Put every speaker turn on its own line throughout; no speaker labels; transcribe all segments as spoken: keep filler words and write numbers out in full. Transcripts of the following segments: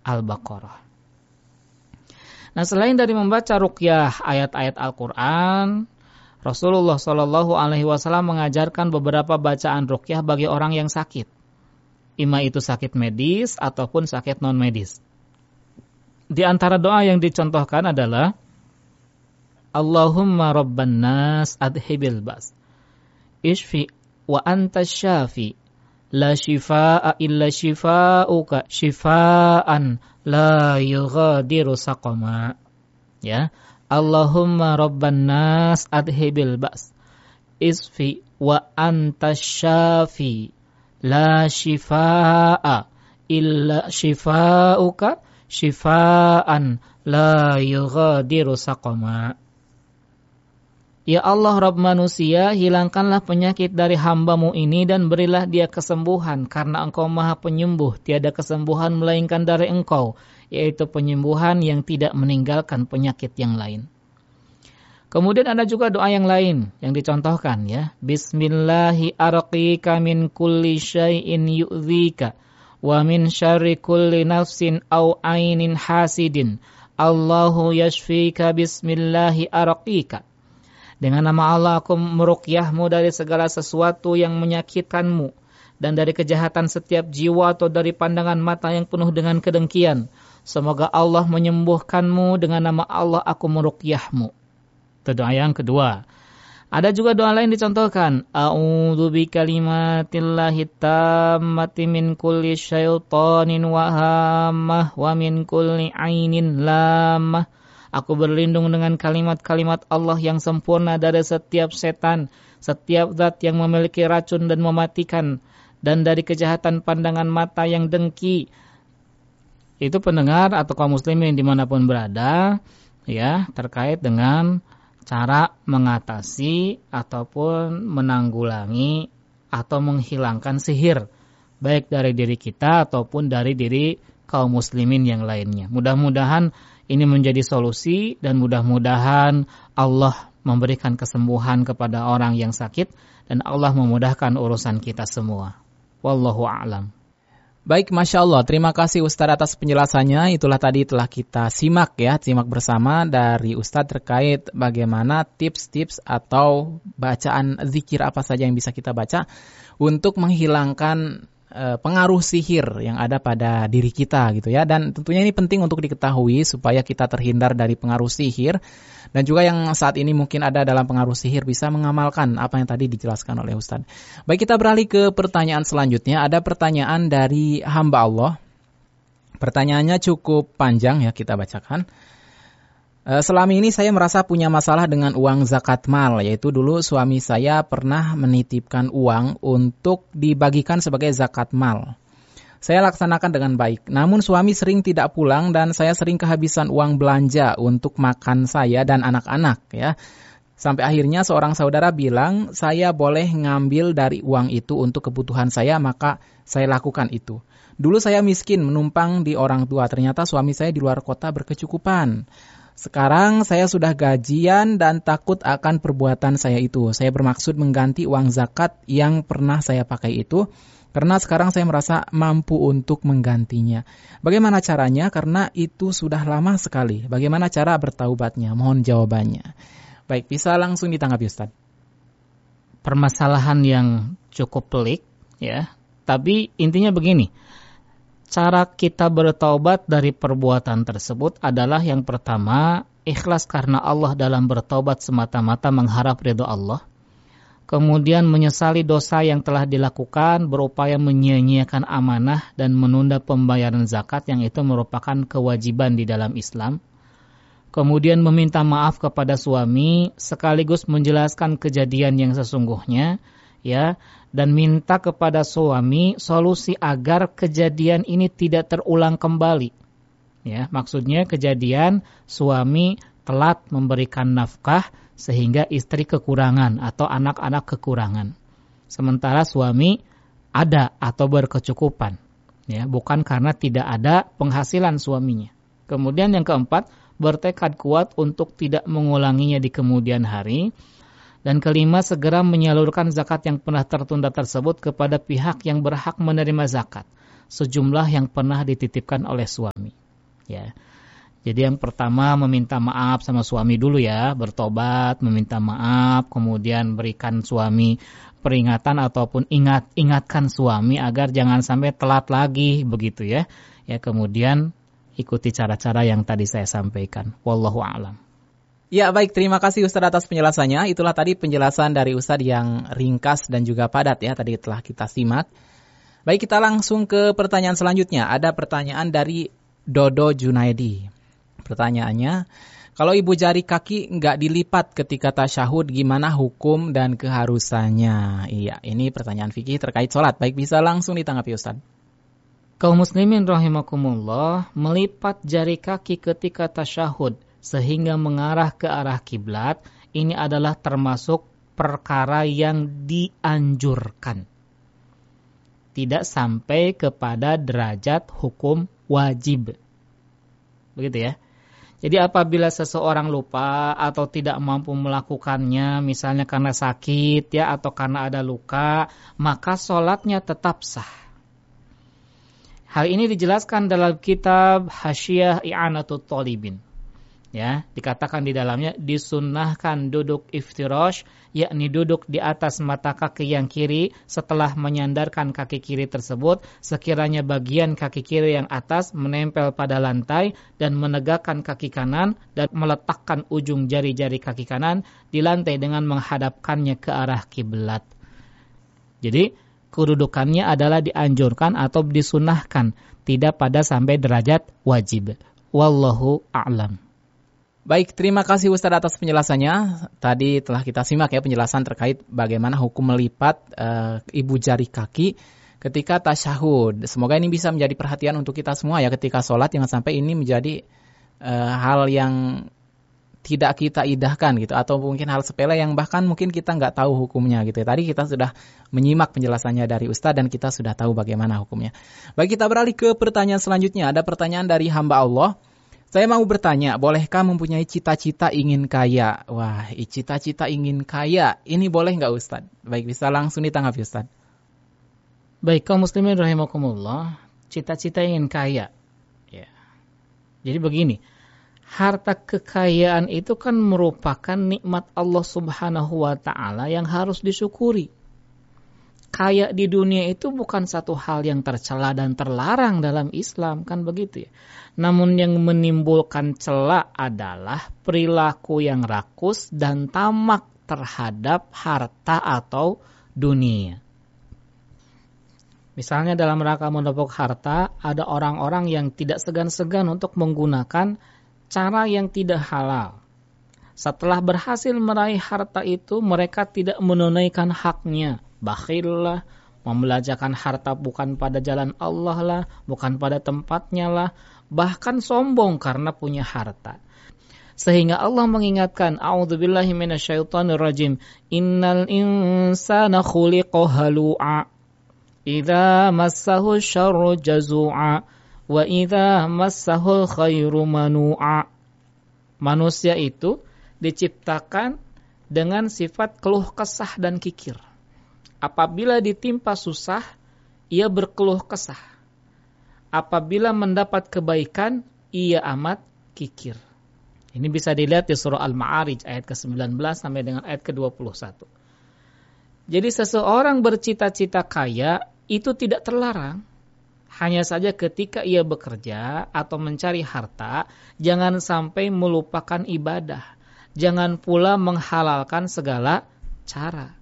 Al-Baqarah. Nah, selain dari membaca ruqyah ayat-ayat Al-Qur'an, Rasulullah shallallahu alaihi wasallam mengajarkan beberapa bacaan ruqyah bagi orang yang sakit. Ima itu sakit medis ataupun sakit non medis. Di antara doa yang dicontohkan adalah Allahumma rabban nas adhibil bas ishfi wa anta syafi la shifaa illa shifauka shifaan la yughadiru saqama. Ya, Allahumma rabban nas adhibil bas isfi wa anta syafi la shifaa illa shifauka shifaan la yughadiru saqama. Ya Allah Rabb manusia, hilangkanlah penyakit dari hamba-Mu ini dan berilah dia kesembuhan, karena Engkau Maha Penyembuh, tiada kesembuhan melainkan dari Engkau, yaitu penyembuhan yang tidak meninggalkan penyakit yang lain. Kemudian ada juga doa yang lain yang dicontohkan, ya. Bismillahi arqika min kulli syai'in yu'dzika wa min syarri kulli nafsin aw ainin hasidin. Allahu yashfika bismillahi arqika. Dengan nama Allah aku meruqyahmu dari segala sesuatu yang menyakitkanmu dan dari kejahatan setiap jiwa atau dari pandangan mata yang penuh dengan kedengkian. Semoga Allah menyembuhkanmu, dengan nama Allah aku meruqyahmu. Itu doa yang kedua. Ada juga doa lain dicontohkan. A'udzu bikalimatillahi tammati min kulli syaitanin wa hammah wa min kulli ainin lamah. Aku berlindung dengan kalimat-kalimat Allah yang sempurna dari setiap setan, setiap zat yang memiliki racun dan mematikan, dan dari kejahatan pandangan mata yang dengki. Itu pendengar atau kaum muslimin dimanapun berada, ya, terkait dengan cara mengatasi ataupun menanggulangi atau menghilangkan sihir, baik dari diri kita ataupun dari diri kaum muslimin yang lainnya. Mudah-mudahan ini menjadi solusi dan mudah-mudahan Allah memberikan kesembuhan kepada orang yang sakit dan Allah memudahkan urusan kita semua. Wallahu a'lam.
Baik, Masya Allah. Terima kasih Ustaz atas penjelasannya. Itulah tadi telah kita simak ya, simak bersama dari Ustaz terkait bagaimana tips-tips atau bacaan zikir apa saja yang bisa kita baca untuk menghilangkan pengaruh sihir yang ada pada diri kita gitu ya. Dan tentunya ini penting untuk diketahui supaya kita terhindar dari pengaruh sihir, dan juga yang saat ini mungkin ada dalam pengaruh sihir bisa mengamalkan apa yang tadi dijelaskan oleh Ustaz. Baik, kita beralih ke pertanyaan selanjutnya. Ada pertanyaan dari hamba Allah. Pertanyaannya cukup panjang ya, kita bacakan. Selama ini saya merasa punya masalah dengan uang zakat mal, yaitu dulu suami saya pernah menitipkan uang untuk dibagikan sebagai zakat mal. Saya laksanakan dengan baik, namun suami sering tidak pulang dan saya sering kehabisan uang belanja untuk makan saya dan anak-anak ya. Sampai akhirnya seorang saudara bilang saya boleh ngambil dari uang itu untuk kebutuhan saya, maka saya lakukan itu. Dulu saya miskin menumpang di orang tua, ternyata suami saya di luar kota berkecukupan. Sekarang saya sudah gajian dan takut akan perbuatan saya itu. Saya bermaksud mengganti uang zakat yang pernah saya pakai itu, karena sekarang saya merasa mampu untuk menggantinya. Bagaimana caranya? Karena itu sudah lama sekali. Bagaimana cara bertaubatnya? Mohon jawabannya. Baik, bisa langsung ditanggapi Ustaz.
Permasalahan yang cukup pelik ya. Tapi intinya begini. Cara kita bertaubat dari perbuatan tersebut adalah yang pertama, ikhlas karena Allah dalam bertaubat semata-mata mengharap ridha Allah. Kemudian menyesali dosa yang telah dilakukan, berupaya menyia-nyiakan amanah dan menunda pembayaran zakat yang itu merupakan kewajiban di dalam Islam. Kemudian meminta maaf kepada suami sekaligus menjelaskan kejadian yang sesungguhnya, ya, dan minta kepada suami solusi agar kejadian ini tidak terulang kembali. Ya, maksudnya kejadian suami telat memberikan nafkah sehingga istri kekurangan atau anak-anak kekurangan. Sementara suami ada atau berkecukupan, ya, bukan karena tidak ada penghasilan suaminya. Kemudian yang keempat, bertekad kuat untuk tidak mengulanginya di kemudian hari. Dan kelima, segera menyalurkan zakat yang pernah tertunda tersebut kepada pihak yang berhak menerima zakat. sejumlah yang pernah dititipkan oleh suami. Ya. Jadi yang pertama meminta maaf sama suami dulu ya, bertobat, meminta maaf, kemudian berikan suami peringatan ataupun ingat ingatkan suami agar jangan sampai telat lagi begitu ya. Ya, kemudian ikuti cara-cara yang tadi saya sampaikan. Wallahu a'lam.
Ya, baik, terima kasih Ustaz atas penjelasannya. Itulah tadi penjelasan dari Ustaz yang ringkas dan juga padat ya, tadi telah kita simak. Baik, kita langsung ke pertanyaan selanjutnya. Ada pertanyaan dari Dodo Junaidi. Pertanyaannya, kalau ibu jari kaki nggak dilipat ketika tasyahud, gimana hukum dan keharusannya? Iya, ini pertanyaan fikih terkait sholat. Baik, bisa langsung ditanggapi Ustaz.
Kaum muslimin rahimakumullah, melipat jari kaki ketika tasyahud sehingga mengarah ke arah kiblat, ini adalah termasuk perkara yang dianjurkan. Tidak sampai kepada derajat hukum wajib. Begitu ya. Jadi apabila seseorang lupa atau tidak mampu melakukannya, misalnya karena sakit ya atau karena ada luka, maka sholatnya tetap sah. Hal ini dijelaskan dalam kitab Hasyiah I'anatut Thalibin. Ya, dikatakan di dalamnya disunnahkan duduk iftirash, yakni duduk di atas mata kaki yang kiri setelah menyandarkan kaki kiri tersebut, sekiranya bagian kaki kiri yang atas menempel pada lantai dan menegakkan kaki kanan dan meletakkan ujung jari-jari kaki kanan di lantai dengan menghadapkannya ke arah kiblat. Jadi, kedudukannya adalah dianjurkan atau disunnahkan, tidak pada sampai derajat wajib. Wallahu a'lam.
Baik, terima kasih Ustaz atas penjelasannya. Tadi telah kita simak ya penjelasan terkait bagaimana hukum melipat uh, ibu jari kaki ketika tasyahud. Semoga ini bisa menjadi perhatian untuk kita semua ya ketika sholat, jangan sampai ini menjadi uh, hal yang tidak kita idahkan gitu, atau mungkin hal sepele yang bahkan mungkin kita nggak tahu hukumnya gitu. Tadi kita sudah menyimak penjelasannya dari Ustaz dan kita sudah tahu bagaimana hukumnya. Baik, kita beralih ke pertanyaan selanjutnya. Ada pertanyaan dari hamba Allah. Saya mau bertanya, bolehkah mempunyai cita-cita ingin kaya? Wah, cita-cita ingin kaya, ini boleh nggak Ustaz? Baik, bisa langsung ditanggapi Ustaz.
Baik, kaum muslimin rahimakumullah, cita-cita ingin kaya. Ya. Jadi begini, harta kekayaan itu kan merupakan nikmat Allah Subhanahu wa taala yang harus disyukuri. Kaya di dunia itu bukan satu hal yang tercela dan terlarang dalam Islam, kan begitu ya. Namun yang menimbulkan cela adalah perilaku yang rakus dan tamak terhadap harta atau dunia. Misalnya dalam rangka mendapatkan harta, ada orang-orang yang tidak segan-segan untuk menggunakan cara yang tidak halal. Setelah berhasil meraih harta itu, mereka tidak menunaikan haknya. Bakhil lah, membelanjakan harta bukan pada jalan Allah lah, bukan pada tempatnya lah, bahkan sombong karena punya harta. Sehingga Allah mengingatkan, a'udzubillahi minasyaitonirrajim, innal insana khuliqa halu'a, idza massahu syarru jazu'a, wa idza massahu khairu manu'a. Manusia itu diciptakan dengan sifat keluh kesah dan kikir. Apabila ditimpa susah, ia berkeluh kesah. Apabila mendapat kebaikan, ia amat kikir. Ini bisa dilihat di surah Al-Ma'arij ayat ke sembilan belas sampai dengan ayat ke dua puluh satu. Jadi seseorang bercita-cita kaya itu tidak terlarang. Hanya saja ketika ia bekerja atau mencari harta, jangan sampai melupakan ibadah. Jangan pula menghalalkan segala cara.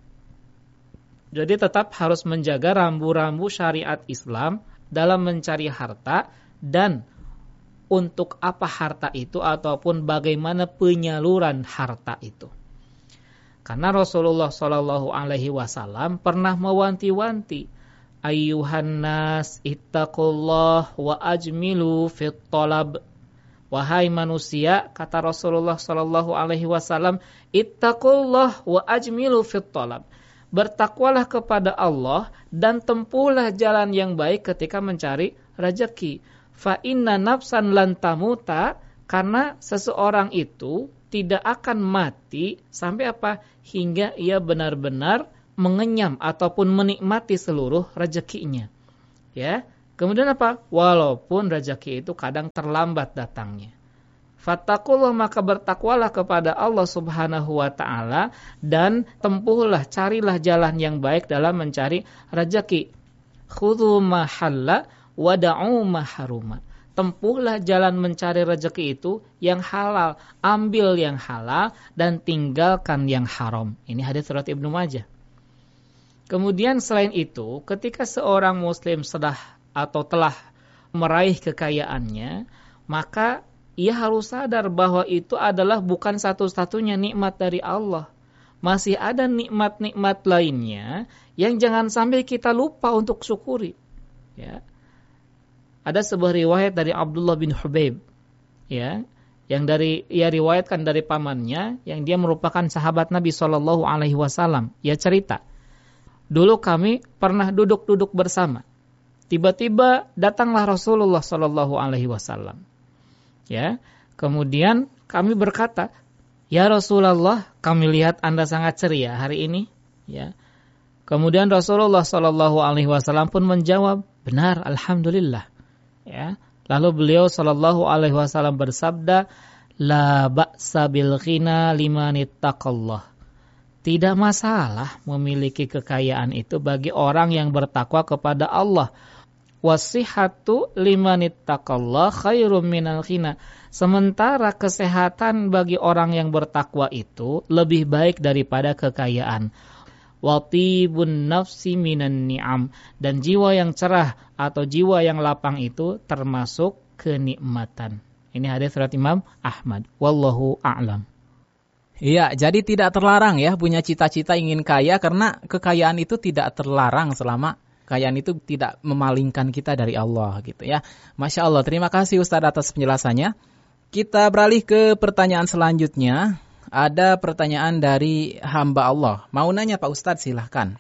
Jadi tetap harus menjaga rambu-rambu syariat Islam dalam mencari harta dan untuk apa harta itu ataupun bagaimana penyaluran harta itu. Karena Rasulullah shallallahu alaihi wasallam pernah mewanti-wanti, ayyuhan nas ittaqullah wa ajmilu fit talab. Wahai manusia, kata Rasulullah shallallahu alaihi wasallam, ittaqullah wa ajmilu fit talab. Bertakwalah kepada Allah dan tempuhlah jalan yang baik ketika mencari rezeki. Fa inna nafsan lan tamuta, karena seseorang itu tidak akan mati sampai apa? Hingga ia benar-benar mengenyam ataupun menikmati seluruh rezekinya. Ya, Kemudian apa? Walaupun rezeki itu kadang terlambat datangnya. Fattakullah, maka bertakwalah kepada Allah Subhanahu wa taala dan tempuhlah, carilah jalan yang baik dalam mencari rezeki. Khudhu ma halla wa da'u ma haruma. Tempuhlah jalan mencari rezeki itu yang halal, ambil yang halal dan tinggalkan yang haram. Ini hadis riwayat Ibnu Majah. Kemudian selain itu, ketika seorang muslim sudah atau telah meraih kekayaannya, maka ia harus sadar bahwa itu adalah bukan satu-satunya nikmat dari Allah. Masih ada nikmat-nikmat lainnya yang jangan sampai kita lupa untuk syukuri. Ya. Ada sebuah riwayat dari Abdullah bin Hubaib, ya, yang dari ia riwayatkan dari pamannya, yang dia merupakan sahabat Nabi Shallallahu Alaihi Wasallam. Ia cerita, dulu kami pernah duduk-duduk bersama. Tiba-tiba datanglah Rasulullah Shallallahu Alaihi Wasallam. Ya, kemudian kami berkata, ya Rasulullah, kami lihat Anda sangat ceria hari ini. Ya, kemudian Rasulullah Shallallahu Alaihi Wasallam pun menjawab, benar, alhamdulillah. Ya, lalu beliau Shallallahu Alaihi Wasallam bersabda, la ba'sa bil ghina liman ittaqallah. Tidak masalah memiliki kekayaan itu bagi orang yang bertakwa kepada Allah. Wasihatu liman ittaqallah khairum minal ghina. Sementara kesehatan bagi orang yang bertakwa itu lebih baik daripada kekayaan. Watibun nafsi minan ni'am, dan jiwa yang cerah atau jiwa yang lapang itu termasuk kenikmatan. Ini hadis riwayat Imam Ahmad. Wallahu a'lam.
Iya, jadi tidak terlarang ya punya cita-cita ingin kaya, karena kekayaan itu tidak terlarang selama kekayaan itu tidak memalingkan kita dari Allah gitu ya. Masya Allah, terima kasih Ustaz atas penjelasannya. Kita beralih ke pertanyaan selanjutnya. Ada pertanyaan dari hamba Allah. Mau nanya Pak Ustadz, silahkan.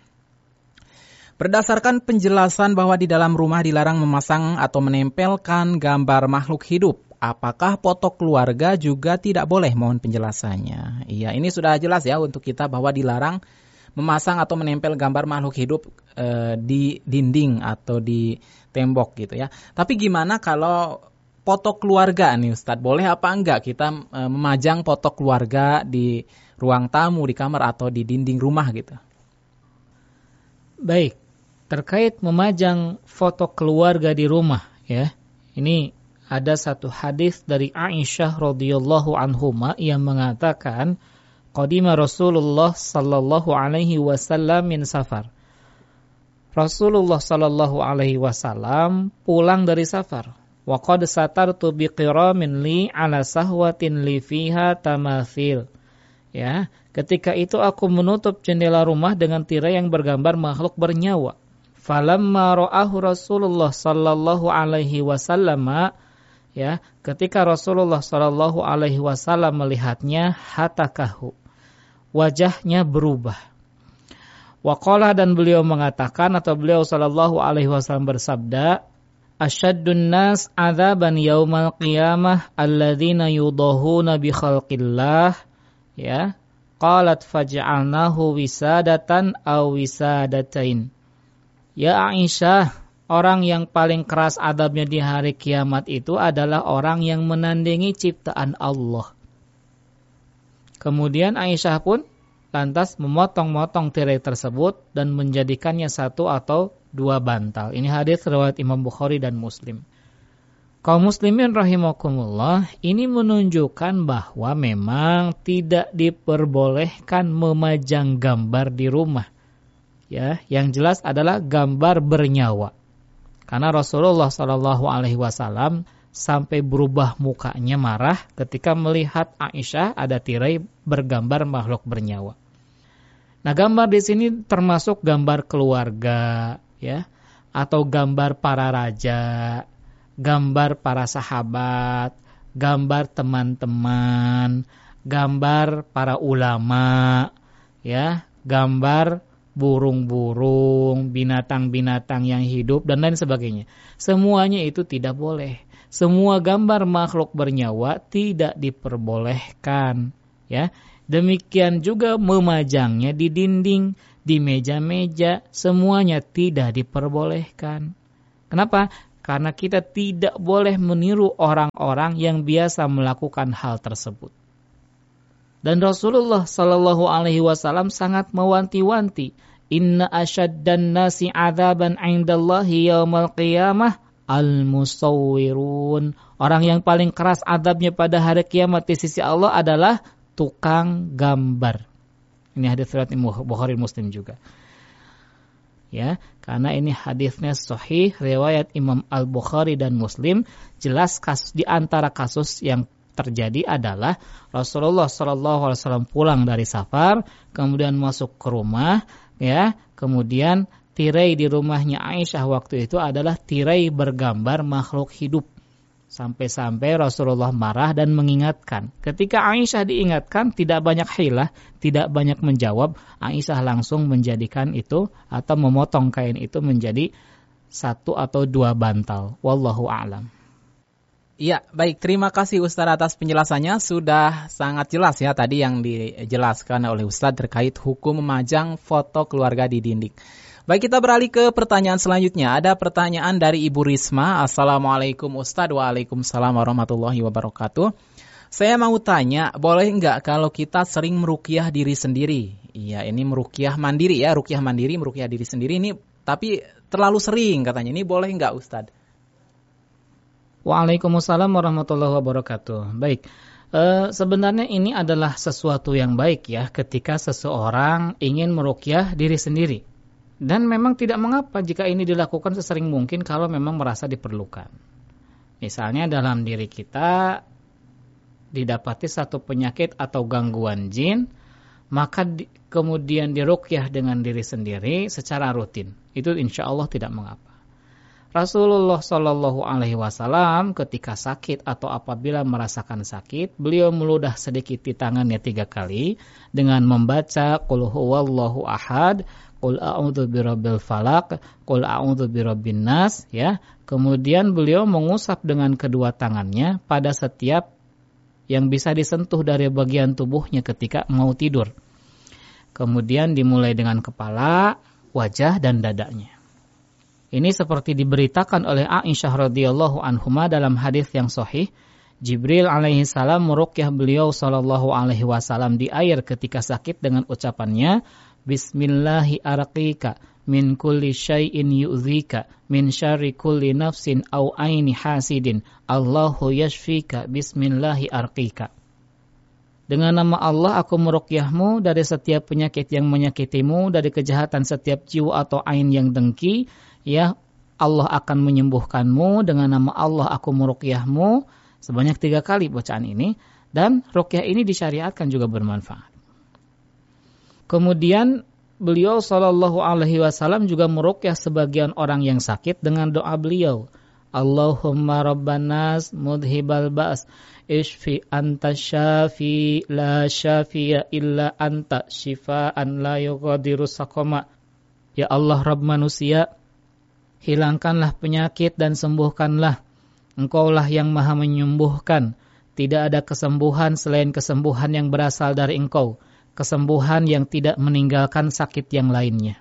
Berdasarkan penjelasan bahwa di dalam rumah dilarang memasang atau menempelkan gambar makhluk hidup, apakah foto keluarga juga tidak boleh? Mohon penjelasannya. Iya, ini sudah jelas ya untuk kita bahwa dilarang memasang atau menempel gambar makhluk hidup e, di dinding atau di tembok gitu ya. Tapi gimana kalau foto keluarga nih Ustadz, boleh apa enggak kita e, memajang foto keluarga di ruang tamu, di kamar atau di dinding rumah gitu?
Baik, terkait memajang foto keluarga di rumah ya. Ini ada satu hadis dari Aisyah radhiyallahu anhuma yang mengatakan, qadima Rasulullah sallallahu alaihi wasallam min safar. Rasulullah sallallahu alaihi wasallam pulang dari safar. Wa qad satartu biqiramin li ala sahwatin li fiha tamathil. Ya, ketika itu aku menutup jendela rumah dengan tirai yang bergambar makhluk bernyawa. Falamma ra'ahu Rasulullah sallallahu alaihi wasallam, ya, ketika Rasulullah sallallahu alaihi wasallam melihatnya, hatakahu. Wajahnya berubah. Waqala, dan beliau mengatakan atau beliau sallallahu alaihi wasallam bersabda, asyaddun nas adzaban yaumal qiyamah alladzina yudahuna bi khalqillah, ya. Qalat faj'alnahu wisadatan aw wisadatain. Ya Aisyah, orang yang paling keras adabnya di hari kiamat itu adalah orang yang menandingi ciptaan Allah. Kemudian Aisyah pun lantas memotong-motong tirai tersebut dan menjadikannya satu atau dua bantal. Ini hadis riwayat Imam Bukhari dan Muslim. Kaum muslimin rahimakumullah, ini menunjukkan bahwa memang tidak diperbolehkan memajang gambar di rumah. Ya, yang jelas adalah gambar bernyawa. Karena Rasulullah shallallahu alaihi wasallam sampai berubah mukanya marah ketika melihat Aisyah ada tirai bergambar makhluk bernyawa. Nah, gambar di sini termasuk gambar keluarga, ya, atau gambar para raja, gambar para sahabat, gambar teman-teman, gambar para ulama, ya, gambar burung-burung, binatang-binatang yang hidup dan lain sebagainya. Semuanya itu tidak boleh. Semua gambar makhluk bernyawa tidak diperbolehkan, ya. Demikian juga memajangnya di dinding, di meja-meja, semuanya tidak diperbolehkan. Kenapa? Karena kita tidak boleh meniru orang-orang yang biasa melakukan hal tersebut. Dan Rasulullah Shallallahu Alaihi Wasallam sangat mewanti-wanti, Inna asyaddan nasi adzaban indallahi yaumal qiyamah al-musawwirun. Orang yang paling keras adabnya pada hari kiamat di sisi Allah adalah tukang gambar. Ini hadis riwayat Bukhari Muslim juga. Ya, karena ini hadisnya sahih riwayat Imam Al-Bukhari dan Muslim, jelas kasus di antara kasus yang terjadi adalah Rasulullah Shallallahu Alaihi Wasallam pulang dari safar, kemudian masuk ke rumah, ya, kemudian tirai di rumahnya Aisyah waktu itu adalah tirai bergambar makhluk hidup. Sampai-sampai Rasulullah marah dan mengingatkan. Ketika Aisyah diingatkan, tidak banyak hilah, tidak banyak menjawab, Aisyah langsung menjadikan itu atau memotong kain itu menjadi satu atau dua bantal. Wallahu a'lam.
Iya, baik. Terima kasih Ustaz atas penjelasannya. Sudah sangat jelas ya tadi yang dijelaskan oleh Ustaz terkait hukum memajang foto keluarga di dinding. Baik, kita beralih ke pertanyaan selanjutnya. Ada pertanyaan dari Ibu Risma. Assalamualaikum Ustaz. Waalaikumsalam warahmatullahi wabarakatuh. Saya mau tanya, boleh enggak kalau kita sering meruqyah diri sendiri? Iya, ini meruqyah mandiri ya, ruqyah mandiri, meruqyah diri sendiri ini, tapi terlalu sering katanya. Ini boleh enggak Ustaz?
Waalaikumsalam warahmatullahi wabarakatuh. Baik, e, sebenarnya ini adalah sesuatu yang baik ya ketika seseorang ingin meruqyah diri sendiri. Dan memang tidak mengapa jika ini dilakukan sesering mungkin kalau memang merasa diperlukan. Misalnya dalam diri kita didapati satu penyakit atau gangguan jin, maka di, kemudian diruqyah dengan diri sendiri secara rutin. Itu insya Allah tidak mengapa. Rasulullah Shallallahu Alaihi Wasallam ketika sakit atau apabila merasakan sakit, beliau meludah sedikit di tangannya tiga kali dengan membaca Qul huwallahu ahad, Qul a'udzu birabbil falaq, Qul a'udzu birabbin nas, ya. Kemudian beliau mengusap dengan kedua tangannya pada setiap yang bisa disentuh dari bagian tubuhnya ketika mau tidur. Kemudian dimulai dengan kepala, wajah dan dadanya. Ini seperti diberitakan oleh Aisyah radhiyallahu anhuma dalam hadis yang sahih. Jibril alaihi salam meruqyah beliau sallallahu alaihi wasallam di air ketika sakit dengan ucapannya, Bismillahi arqika min kulli syai'in yu'dzika min syarri kulli nafsin au aini hasidin Allahu yashfika bismillahi arqika. Dengan nama Allah aku meruqyahmu dari setiap penyakit yang menyakitimu, dari kejahatan setiap jiwa atau ain yang dengki, ya Allah akan menyembuhkanmu. Dengan nama Allah aku meruqyahmu. Sebanyak tiga kali bacaan ini, dan ruqyah ini disyariatkan juga bermanfaat. Kemudian beliau sallallahu alaihi wasallam juga meruqyah sebagian orang yang sakit dengan doa beliau, Allahumma rabban nas mudhibal ba's ishfi anta syafi la syafiya illa anta shifaan la yughadiru saqama. Ya Allah Rabb manusia, hilangkanlah penyakit dan sembuhkanlah. Engkaulah yang maha menyembuhkan. Tidak ada kesembuhan selain kesembuhan yang berasal dari Engkau. Kesembuhan yang tidak meninggalkan sakit yang lainnya.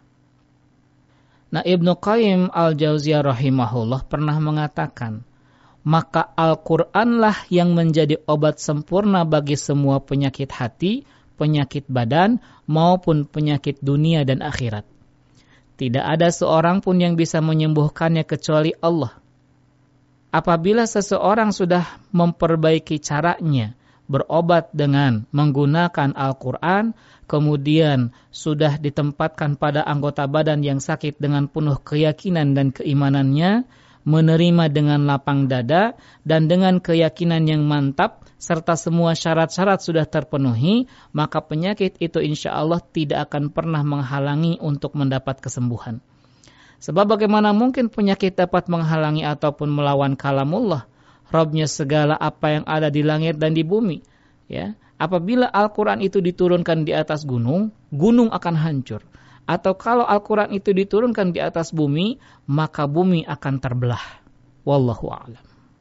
Nah, Ibnu Qayyim al-Jauziyah rahimahullah pernah mengatakan, maka Al-Qur'anlah yang menjadi obat sempurna bagi semua penyakit hati, penyakit badan, maupun penyakit dunia dan akhirat. Tidak ada seorang pun yang bisa menyembuhkannya kecuali Allah. Apabila seseorang sudah memperbaiki caranya, berobat dengan menggunakan Al-Quran, kemudian sudah ditempatkan pada anggota badan yang sakit dengan penuh keyakinan dan keimanannya, menerima dengan lapang dada dan dengan keyakinan yang mantap, serta semua syarat-syarat sudah terpenuhi, maka penyakit itu insya Allah tidak akan pernah menghalangi untuk mendapat kesembuhan. Sebab bagaimana mungkin penyakit dapat menghalangi ataupun melawan kalamullah, Rabbnya segala apa yang ada di langit dan di bumi. Ya, apabila Al-Quran itu diturunkan di atas gunung, gunung akan hancur. Atau kalau Al-Quran itu diturunkan di atas bumi, maka bumi akan terbelah. Wallahu a'lam.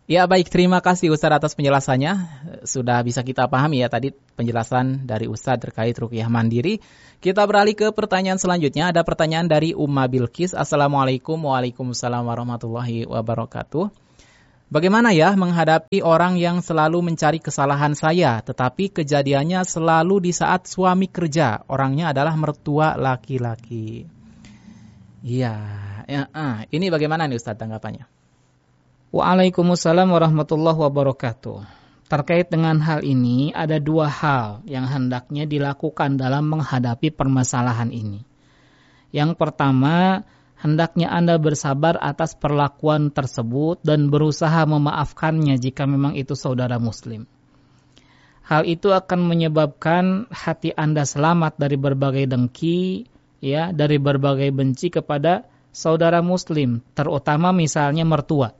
Ya baik, terima kasih Ustaz atas penjelasannya. Sudah bisa kita pahami ya tadi penjelasan dari Ustaz terkait ruqyah mandiri. Kita beralih ke pertanyaan selanjutnya. Ada pertanyaan dari Umma Bilqis. Assalamualaikum. Waalaikumsalam warahmatullahi wabarakatuh. Bagaimana ya menghadapi orang yang selalu mencari kesalahan saya, tetapi kejadiannya selalu di saat suami kerja. Orangnya adalah mertua laki-laki. Iya, ya, ah, ini bagaimana nih Ustaz tanggapannya?
Waalaikumsalam warahmatullahi wabarakatuh. Terkait dengan hal ini, ada dua hal yang hendaknya dilakukan dalam menghadapi permasalahan ini. Yang pertama, hendaknya Anda bersabar atas perlakuan tersebut dan berusaha memaafkannya jika memang itu saudara muslim. Hal itu akan menyebabkan hati Anda selamat dari berbagai dengki, ya, dari berbagai benci kepada saudara muslim, terutama misalnya mertua.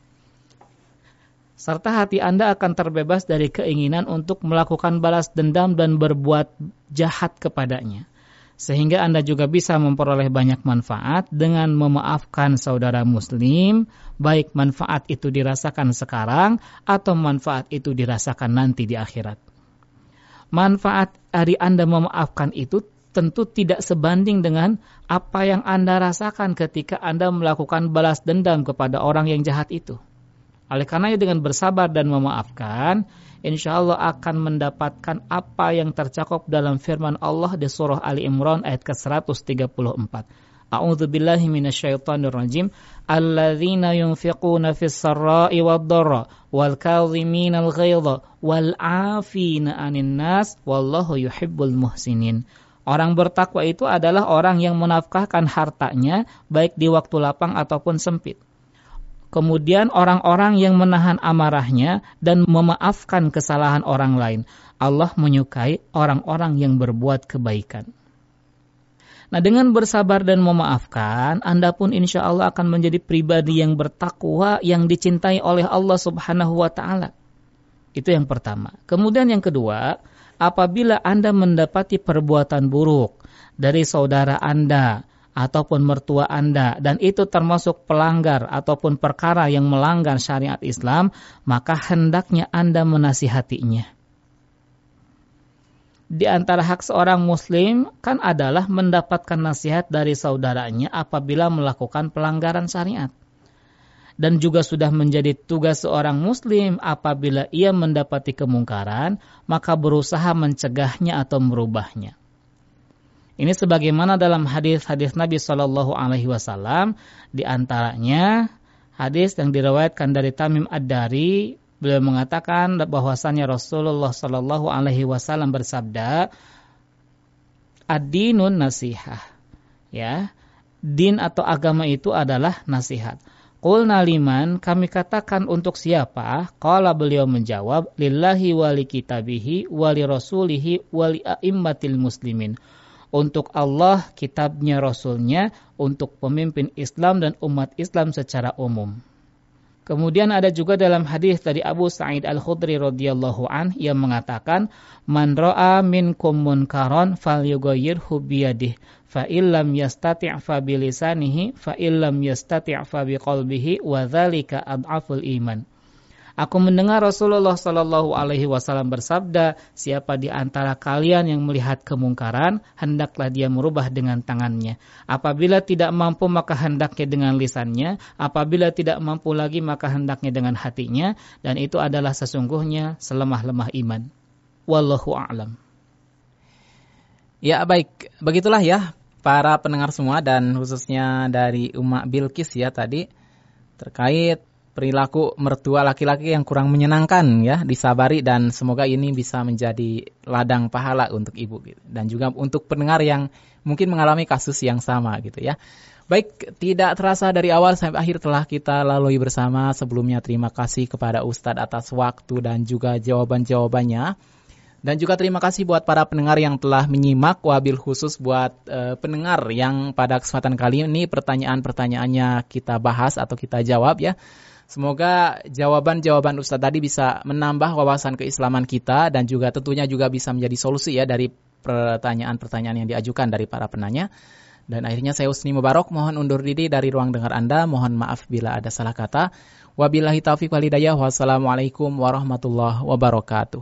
Serta hati Anda akan terbebas dari keinginan untuk melakukan balas dendam dan berbuat jahat kepadanya. Sehingga Anda juga bisa memperoleh banyak manfaat dengan memaafkan saudara muslim, baik manfaat itu dirasakan sekarang atau manfaat itu dirasakan nanti di akhirat. Manfaat dari Anda memaafkan itu tentu tidak sebanding dengan apa yang Anda rasakan ketika Anda melakukan balas dendam kepada orang yang jahat itu. Oleh karenanya dengan bersabar dan memaafkan, insya Allah akan mendapatkan apa yang tercakup dalam firman Allah di surah Ali Imran ayat ke seratus tiga puluh empat. A'udzu billahi minasyaitonir rajim. Alladzina yunfiquna fis sarra'i wad-dharra wal kadhiminal ghaidha wal 'afina 'anil nas wallahu yuhibbul muhsinin. Orang bertakwa itu adalah orang yang menafkahkan hartanya baik di waktu lapang ataupun sempit. Kemudian orang-orang yang menahan amarahnya dan memaafkan kesalahan orang lain. Allah menyukai orang-orang yang berbuat kebaikan. Nah, dengan bersabar dan memaafkan, Anda pun insya Allah akan menjadi pribadi yang bertakwa, yang dicintai oleh Allah Subhanahu wa Ta'ala. Itu yang pertama. Kemudian yang kedua, apabila Anda mendapati perbuatan buruk dari saudara Anda ataupun mertua Anda, dan itu termasuk pelanggar ataupun perkara yang melanggar syariat Islam, maka hendaknya Anda menasihatinya. Di antara hak seorang muslim kan adalah mendapatkan nasihat dari saudaranya apabila melakukan pelanggaran syariat. Dan juga sudah menjadi tugas seorang muslim apabila ia mendapati kemungkaran, maka berusaha mencegahnya atau merubahnya. Ini sebagaimana dalam hadis-hadis Nabi Shallallahu Alaihi Wasallam, di antaranya hadis yang diriwayatkan dari Tamim Ad-Dari, beliau mengatakan bahwasannya Rasulullah Shallallahu Alaihi Wasallam bersabda, ad-dinun nasihah, ya, din atau agama itu adalah nasihat. Qulna liman, kami katakan untuk siapa? Qala, beliau menjawab, lillahi wali kitabihi wali rasulihi wali a'immatil muslimin. Untuk Allah, kitabnya, rasulnya, untuk pemimpin Islam dan umat Islam secara umum. Kemudian ada juga dalam hadis dari Abu Sa'id Al-Khudri radhiyallahu an yang mengatakan, man ra'a minkum munkaran falyughayyirhu biyadihi fa illam yastati' fa bilisanihi fa illam yastati' fa biqalbihi wa dzalika adhaful iman. Aku mendengar Rasulullah Shallallahu Alaihi Wasallam bersabda, siapa di antara kalian yang melihat kemungkaran, hendaklah dia merubah dengan tangannya. Apabila tidak mampu, maka hendaknya dengan lisannya. Apabila tidak mampu lagi, maka hendaknya dengan hatinya. Dan itu adalah sesungguhnya selemah-lemah iman. Wallahu a'lam.
Ya baik, begitulah ya para pendengar semua dan khususnya dari Umma Bilqis ya tadi terkait perilaku mertua laki-laki yang kurang menyenangkan ya, disabari dan semoga ini bisa menjadi ladang pahala untuk ibu gitu. Dan juga untuk pendengar yang mungkin mengalami kasus yang sama gitu ya. Baik, tidak terasa dari awal sampai akhir telah kita lalui bersama. Sebelumnya terima kasih kepada Ustadz atas waktu dan juga jawaban-jawabannya. Dan juga terima kasih buat para pendengar yang telah menyimak, wabil khusus buat uh, pendengar yang pada kesempatan kali ini pertanyaan-pertanyaannya kita bahas atau kita jawab ya. Semoga jawaban-jawaban Ustadz tadi bisa menambah wawasan keislaman kita dan juga tentunya juga bisa menjadi solusi ya dari pertanyaan-pertanyaan yang diajukan dari para penanya. Dan akhirnya saya Husni Mubarak mohon undur diri dari ruang dengar Anda. Mohon maaf bila ada salah kata. Wabillahi taufiq wal hidayah. Wassalamualaikum warahmatullahi wabarakatuh.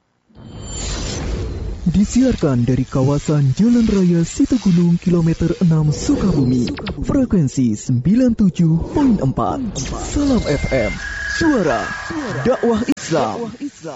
Disiarkan dari kawasan Jalan Raya Situgunung kilometer enam Sukabumi. Frekuensi sembilan puluh tujuh koma empat. Salam F M. Suara dakwah Islam.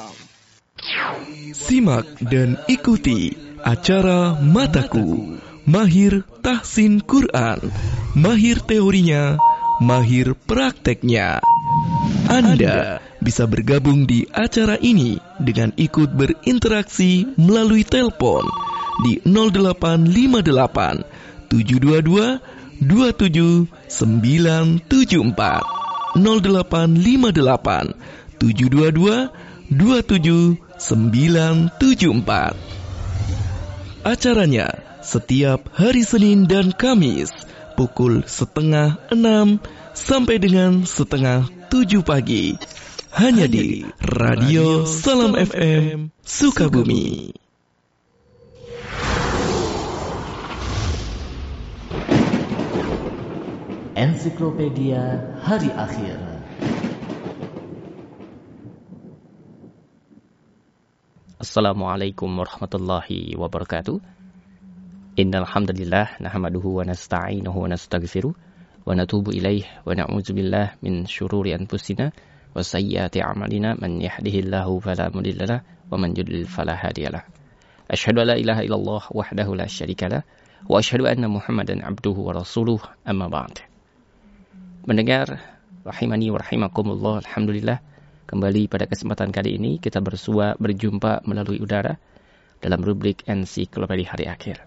Simak dan ikuti acara Mataku. Mahir tahsin Quran, mahir teorinya, mahir prakteknya. Anda bisa bergabung di acara ini dengan ikut berinteraksi melalui telepon di nol delapan lima delapan tujuh dua dua dua tujuh sembilan tujuh empat nol delapan lima delapan tujuh dua dua dua tujuh sembilan tujuh empat. Acaranya setiap hari Senin dan Kamis pukul setengah enam sampai dengan setengah tujuh pagi. Hanya di Radio Salam F M Sukabumi.
Ensiklopedia Hari Akhir. Assalamualaikum warahmatullahi wabarakatuh. Innal hamdalillah nahmaduhu wa nasta'inuhu wa nastaghfiruh wa natubu ilaih wa na'udzu billah min syururi anfusina wa sayyiati a'malina man yahdihillahu fala mudhillalah wa man yudlil fala hadiyalah. Asyhadu an la ilaha illallah wahdahu la syarikalah wa asyhadu anna Muhammadan abduhu wa rasuluh amma ba'd. Mendengar rahimani wa rahimakumullah, alhamdulillah kembali pada kesempatan kali ini kita bersua berjumpa melalui udara dalam rubrik Ensiklopedia Hari Akhir.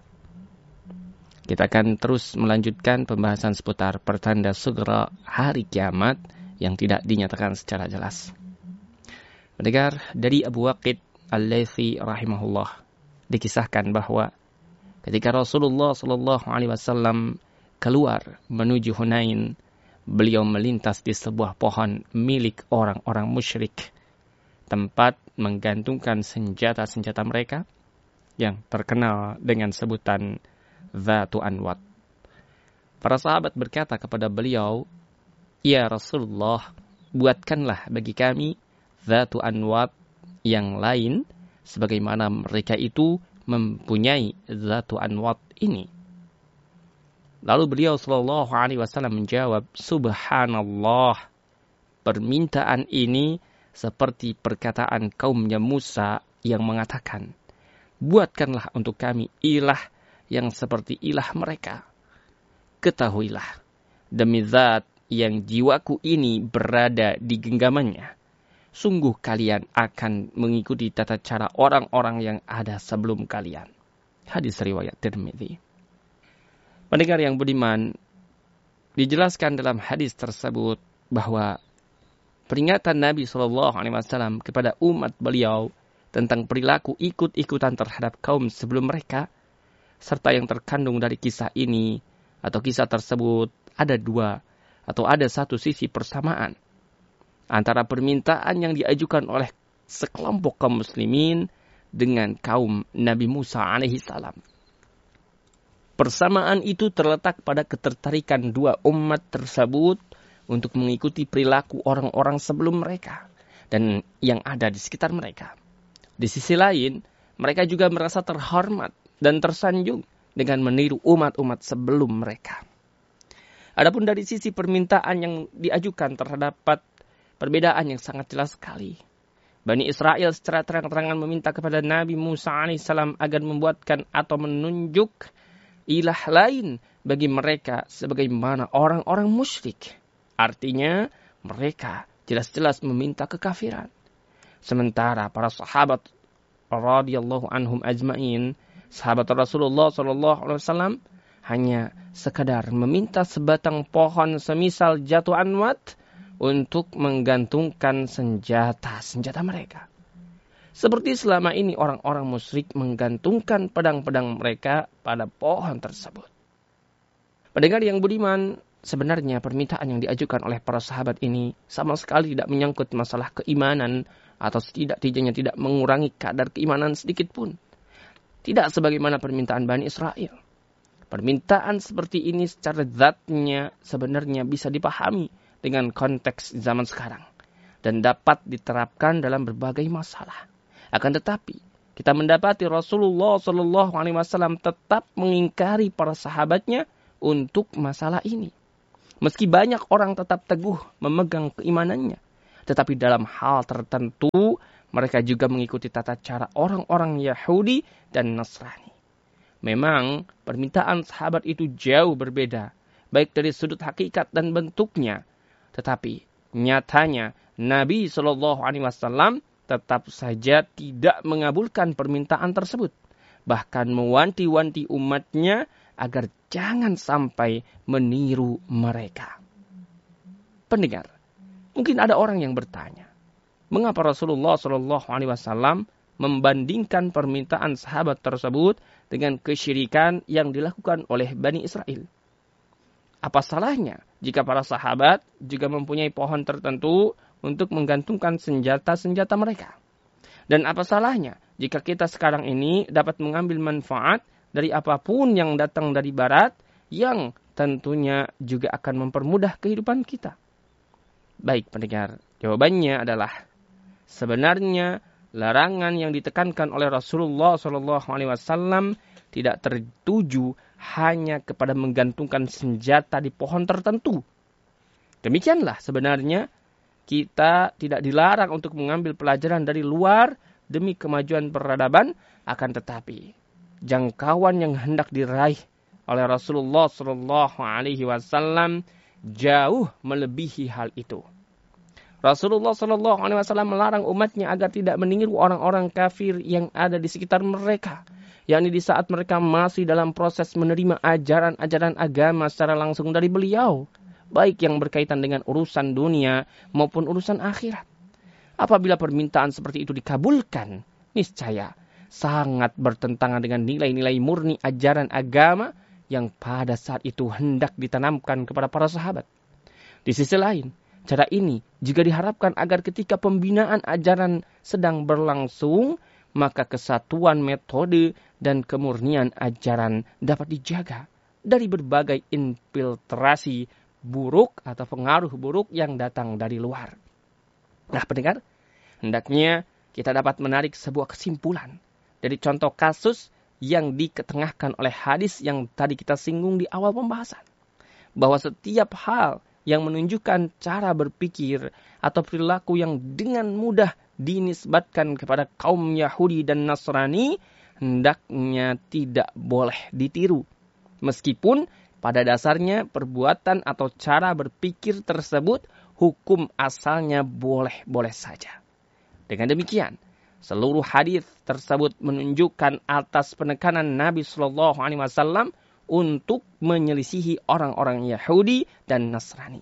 Kita akan terus melanjutkan pembahasan seputar pertanda segera hari kiamat yang tidak dinyatakan secara jelas. Mendengar dari Abu Waqid Al-Laythi rahimahullah, dikisahkan bahwa ketika Rasulullah sallallahu alaihi wasallam keluar menuju Hunain, beliau melintas di sebuah pohon milik orang-orang musyrik, tempat menggantungkan senjata-senjata mereka yang terkenal dengan sebutan Dzatu Anwat. Para sahabat berkata kepada beliau, "Ya Rasulullah, buatkanlah bagi kami Dzatu Anwat yang lain sebagaimana mereka itu mempunyai Dzatu Anwat ini." Lalu beliau sallallahu alaihi wasallam menjawab, "Subhanallah, permintaan ini seperti perkataan kaumnya Musa yang mengatakan, buatkanlah untuk kami ilah yang seperti ilah mereka. Ketahuilah, demi zat yang jiwaku ini berada di genggamannya, sungguh kalian akan mengikuti tata cara orang-orang yang ada sebelum kalian." Hadis riwayat Tirmidzi. Pendengar yang budiman, dijelaskan dalam hadis tersebut bahwa peringatan Nabi shallallahu alaihi wasallam kepada umat beliau tentang perilaku ikut-ikutan terhadap kaum sebelum mereka, serta yang terkandung dari kisah ini atau kisah tersebut ada dua atau ada satu sisi persamaan antara permintaan yang diajukan oleh sekelompok kaum muslimin dengan kaum Nabi Musa alaihi salam. Persamaan itu terletak pada ketertarikan dua umat tersebut untuk mengikuti perilaku orang-orang sebelum mereka dan yang ada di sekitar mereka. Di sisi lain, mereka juga merasa terhormat dan tersanjung dengan meniru umat-umat sebelum mereka. Adapun dari sisi permintaan yang diajukan terdapat perbedaan yang sangat jelas sekali. Bani Israel secara terang-terangan meminta kepada Nabi Musa alaihissalam agar membuatkan atau menunjuk ilah lain bagi mereka sebagaimana orang-orang musyrik. Artinya mereka jelas-jelas meminta kekafiran. Sementara para sahabat radhiyallahu anhum ajmain, sahabat Rasulullah sallallahu alaihi wasallam, hanya sekadar meminta sebatang pohon semisal Dzatu Anwat untuk menggantungkan senjata-senjata mereka. Seperti selama ini orang-orang musyrik menggantungkan pedang-pedang mereka pada pohon tersebut. Pendengar yang budiman, sebenarnya permintaan yang diajukan oleh para sahabat ini sama sekali tidak menyangkut masalah keimanan atau tidak-tidaknya tidak mengurangi kadar keimanan sedikit pun. Tidak sebagaimana permintaan Bani Israel. Permintaan seperti ini secara zatnya sebenarnya bisa dipahami dengan konteks zaman sekarang dan dapat diterapkan dalam berbagai masalah. Akan tetapi, kita mendapati Rasulullah Shallallahu Alaihi Wasallam tetap mengingkari para sahabatnya untuk masalah ini. Meski banyak orang tetap teguh memegang keimanannya, tetapi dalam hal tertentu mereka juga mengikuti tata cara orang-orang Yahudi dan Nasrani. Memang permintaan sahabat itu jauh berbeda, baik dari sudut hakikat dan bentuknya. Tetapi nyatanya Nabi Shallallahu Alaihi Wasallam tetap saja tidak mengabulkan permintaan tersebut. Bahkan mewanti-wanti umatnya agar jangan sampai meniru mereka. Pendengar, mungkin ada orang yang bertanya, mengapa Rasulullah Shallallahu Alaihi Wasallam membandingkan permintaan sahabat tersebut dengan kesyirikan yang dilakukan oleh Bani Israel? Apa salahnya jika para sahabat juga mempunyai pohon tertentu untuk menggantungkan senjata-senjata mereka? Dan apa salahnya jika kita sekarang ini dapat mengambil manfaat dari apapun yang datang dari barat yang tentunya juga akan mempermudah kehidupan kita? Baik pendengar, jawabannya adalah sebenarnya larangan yang ditekankan oleh Rasulullah Shallallahu Alaihi Wasallam tidak tertuju hanya kepada menggantungkan senjata di pohon tertentu. Demikianlah sebenarnya kita tidak dilarang untuk mengambil pelajaran dari luar demi kemajuan peradaban, akan tetapi jangkauan yang hendak diraih oleh Rasulullah Shallallahu Alaihi Wasallam jauh melebihi hal itu. Rasulullah Shallallahu Alaihi Wasallam melarang umatnya agar tidak meniru orang-orang kafir yang ada di sekitar mereka, yakni di saat mereka masih dalam proses menerima ajaran-ajaran agama secara langsung dari beliau, baik yang berkaitan dengan urusan dunia maupun urusan akhirat. Apabila permintaan seperti itu dikabulkan, niscaya sangat bertentangan dengan nilai-nilai murni ajaran agama yang pada saat itu hendak ditanamkan kepada para sahabat. Di sisi lain, cara ini juga diharapkan agar ketika pembinaan ajaran sedang berlangsung, maka kesatuan metode dan kemurnian ajaran dapat dijaga dari berbagai infiltrasi buruk atau pengaruh buruk yang datang dari luar. Nah pendengar, hendaknya kita dapat menarik sebuah kesimpulan dari contoh kasus yang diketengahkan oleh hadis yang tadi kita singgung di awal pembahasan. Bahwa setiap hal yang menunjukkan cara berpikir atau perilaku yang dengan mudah dinisbatkan kepada kaum Yahudi dan Nasrani, hendaknya tidak boleh ditiru. Meskipun pada dasarnya perbuatan atau cara berpikir tersebut hukum asalnya boleh-boleh saja. Dengan demikian, seluruh hadis tersebut menunjukkan atas penekanan Nabi Shallallahu Alaihi Wasallam untuk menyelisihi orang-orang Yahudi dan Nasrani.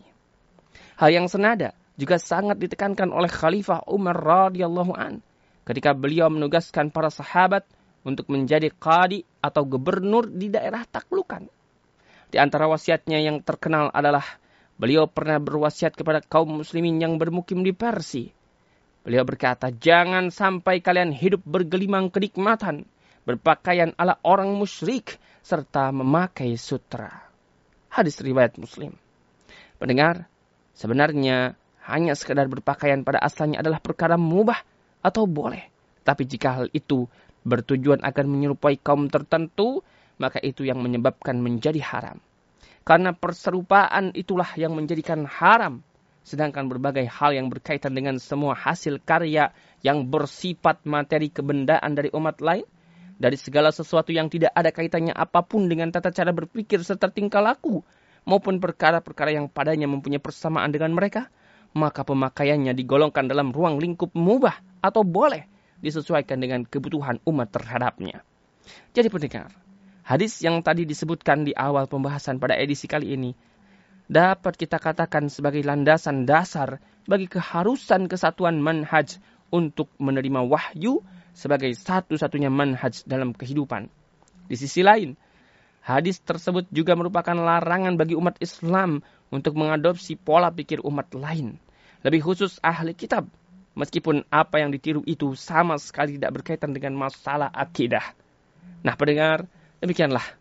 Hal yang senada juga sangat ditekankan oleh Khalifah Umar radhiyallahu an ketika beliau menugaskan para sahabat untuk menjadi qadi atau gubernur di daerah taklukan. Di antara wasiatnya yang terkenal adalah beliau pernah berwasiat kepada kaum muslimin yang bermukim di Persia. Beliau berkata, jangan sampai kalian hidup bergelimang kenikmatan, berpakaian ala orang musyrik, serta memakai sutra. Hadis riwayat Muslim. Pendengar, sebenarnya hanya sekadar berpakaian pada asalnya adalah perkara mubah atau boleh. Tapi jika hal itu bertujuan akan menyerupai kaum tertentu, maka itu yang menyebabkan menjadi haram. Karena perserupaan itulah yang menjadikan haram. Sedangkan berbagai hal yang berkaitan dengan semua hasil karya yang bersifat materi kebendaan dari umat lain, dari segala sesuatu yang tidak ada kaitannya apapun dengan tata cara berpikir serta tingkah laku, maupun perkara-perkara yang padanya mempunyai persamaan dengan mereka, maka pemakaiannya digolongkan dalam ruang lingkup mubah atau boleh disesuaikan dengan kebutuhan umat terhadapnya. Jadi pendengar, hadis yang tadi disebutkan di awal pembahasan pada edisi kali ini dapat kita katakan sebagai landasan dasar bagi keharusan kesatuan manhaj untuk menerima wahyu sebagai satu-satunya manhaj dalam kehidupan. Di sisi lain, hadis tersebut juga merupakan larangan bagi umat Islam untuk mengadopsi pola pikir umat lain, lebih khusus ahli kitab, meskipun apa yang ditiru itu sama sekali tidak berkaitan dengan masalah akidah. Nah pendengar, demikianlah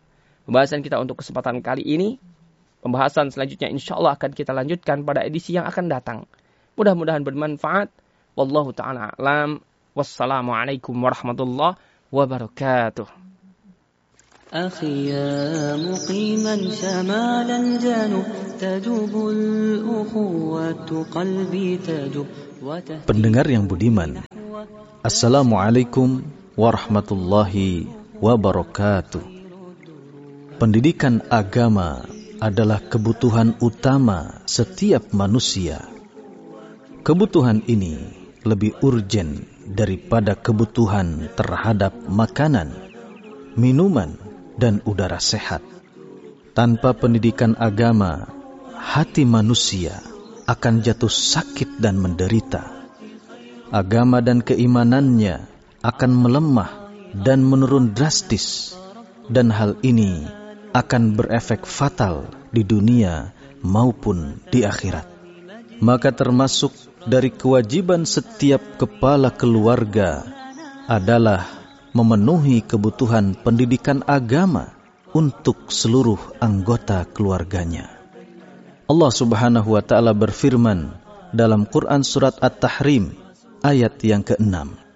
pembahasan kita untuk kesempatan kali ini. Pembahasan selanjutnya insyaallah akan kita lanjutkan pada edisi yang akan datang. Mudah-mudahan bermanfaat. Wallahu ta'ala a'lam. Wassalamualaikum warahmatullahi wabarakatuh.
أخي يا مقيما شمال الجنوب تجوب الأخوة قلبي تجوب.
Pendengar yang budiman, Assalamualaikum warahmatullahi wabarakatuh. Pendidikan agama adalah kebutuhan utama setiap manusia. Kebutuhan ini lebih urgen daripada kebutuhan terhadap makanan, minuman, dan udara sehat. Tanpa pendidikan agama, hati manusia akan jatuh sakit dan menderita. Agama dan keimanannya akan melemah dan menurun drastis, dan hal ini akan berefek fatal di dunia maupun di akhirat. Maka termasuk dari kewajiban setiap kepala keluarga adalah memenuhi kebutuhan pendidikan agama untuk seluruh anggota keluarganya. Allah Subhanahu wa taala berfirman dalam Quran surat At-Tahrim ayat yang keenam,